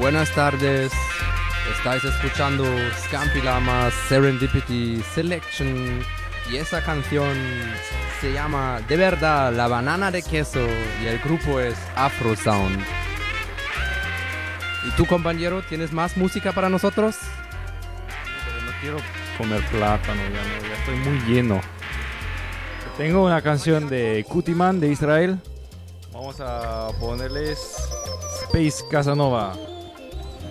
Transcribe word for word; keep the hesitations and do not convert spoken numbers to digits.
Buenas tardes, estáis escuchando Scampi Lamas Serendipity Selection y esa canción se llama De Verdad La Banana de Queso y el grupo es Afro Sound. ¿Y tú, compañero, tienes más música para nosotros? Pero no quiero comer plátano, ya, no, ya estoy muy lleno. Tengo una canción de Kutiman de Israel. Vamos a ponerles Space Casanova.